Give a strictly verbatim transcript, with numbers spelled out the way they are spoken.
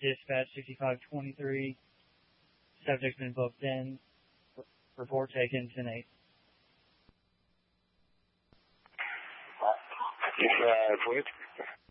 dispatch sixty-five twenty-three. Subject's been booked in. Report taken, ten eight. Uh, please.